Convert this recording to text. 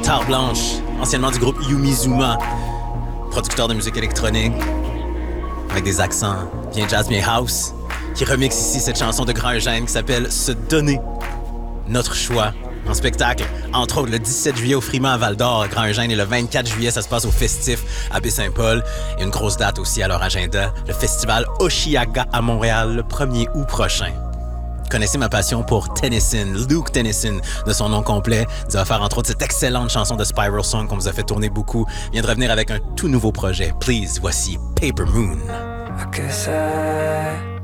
Guitare blanche, anciennement du groupe Yumizuma, producteur de musique électronique, avec des accents bien jazz, bien house, qui remixe ici cette chanson de Grand Eugène qui s'appelle « Se donner ». Notre choix en spectacle, entre autres le 17 juillet au Friment à Val-d'Or, Grand Eugène, et le 24 juillet, ça se passe au Festif à Baie-Saint-Paul. Et une grosse date aussi à leur agenda, le festival Oshiaga à Montréal, le 1er août prochain. Connaissez ma passion pour Tennyson, Luke Tennyson, de son nom complet. Il va faire entre autres cette excellente chanson de Spiral Song qu'on vous a fait tourner beaucoup. Il vient de revenir avec un tout nouveau projet. Please, voici Paper Moon. I guess I